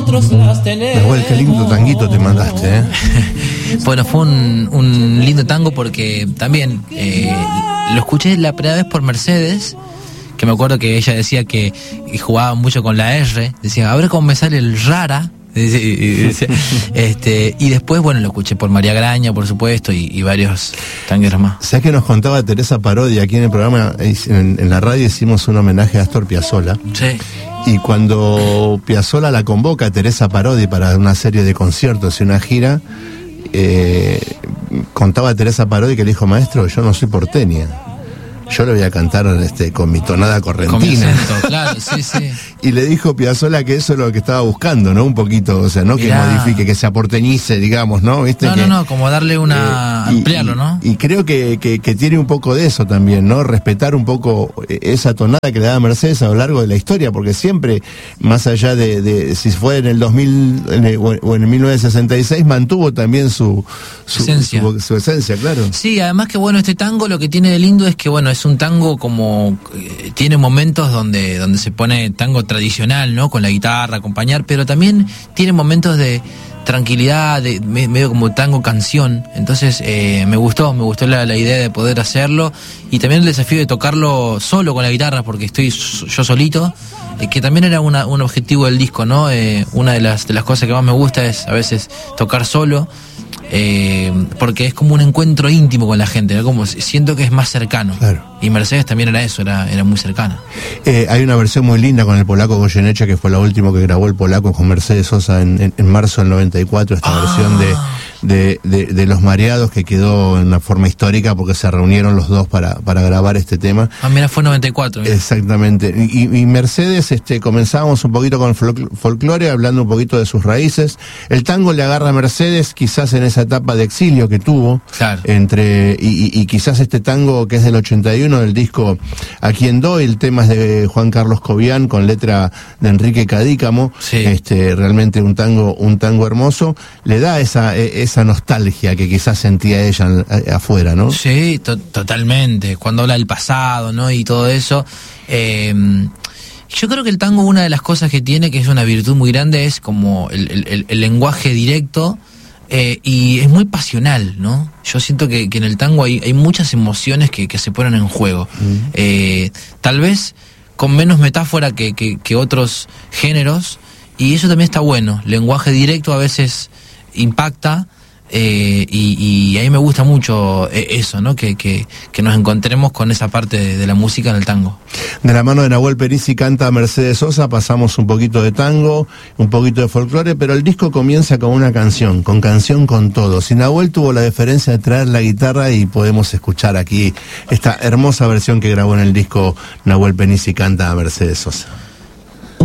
otros las tenemos. Nahuel, qué lindo tanguito te mandaste, ¿eh? Bueno, fue un lindo tango porque también lo escuché la primera vez por Mercedes, que me acuerdo que ella decía que jugaba mucho con la R, decía, a ver cómo me sale el rara. Y después, bueno, lo escuché por María Graña, por supuesto, y varios tangueros más. ¿Sabes que nos contaba Teresa Parodi aquí en el programa, en la radio hicimos un homenaje a Astor Piazzolla? Sí. Y cuando Piazzolla la convoca a Teresa Parodi para una serie de conciertos y una gira, contaba Teresa Parodi que le dijo, maestro, yo no soy porteña, yo le voy a cantar con mi tonada correntina. Con mi acento, claro, sí, sí. Y le dijo Piazzolla que eso es lo que estaba buscando, ¿no? Un poquito, o sea, no que modifique, que se aporteñice, digamos, ¿no? ¿Viste? No, como darle ampliarlo, ¿no? Y creo que tiene un poco de eso también, ¿no? Respetar un poco esa tonada que le da Mercedes a lo largo de la historia, porque siempre, más allá de si fue en el 2000 o en el 1966, mantuvo también su esencia, claro. Sí, además que bueno, este tango lo que tiene de lindo es que bueno, es un tango como tiene momentos donde se pone tango tradicional, ¿no? Con la guitarra, acompañar, pero también tiene momentos de tranquilidad, medio como tango canción. Entonces me gustó la idea de poder hacerlo, y también el desafío de tocarlo solo con la guitarra, porque estoy yo solito, que también era un objetivo del disco, ¿no? Una de las cosas que más me gusta es a veces tocar solo, porque es como un encuentro íntimo con la gente, ¿no? Como siento que es más cercano. Claro. Y Mercedes también era eso, era muy cercana. Hay una versión muy linda con el polaco Goyeneche, que fue la última que grabó el polaco con Mercedes Sosa en marzo del 94, esta versión de Los Mareados, que quedó en una forma histórica porque se reunieron los dos para grabar este tema. Mira, fue 94. Mira. Exactamente. Y Mercedes, comenzábamos un poquito con folclore, hablando un poquito de sus raíces. El tango le agarra a Mercedes quizás en esa etapa de exilio que tuvo, claro. Y quizás este tango que es del 81, del disco A Quien Doy, el tema es de Juan Carlos Cobian con letra de Enrique Cadícamo. Sí. Realmente un tango hermoso, le da esa nostalgia que quizás sentía ella afuera, ¿no? Sí, totalmente. Cuando habla del pasado, ¿no? Y todo eso. Yo creo que el tango, una de las cosas que tiene, que es una virtud muy grande, es como el lenguaje directo, y es muy pasional, ¿no? Yo siento que en el tango hay muchas emociones que se ponen en juego. Tal vez con menos metáfora que otros géneros, y eso también está bueno. Lenguaje directo a veces impacta, y a mí me gusta mucho eso, ¿no? Que nos encontremos con esa parte de la música en el tango. De la mano de Nahuel Perizzi canta Mercedes Sosa, pasamos un poquito de tango, un poquito de folclore, pero el disco comienza con una canción con todo. Si Nahuel tuvo la deferencia de traer la guitarra, y podemos escuchar aquí esta hermosa versión que grabó en el disco Nahuel Perizzi canta Mercedes Sosa.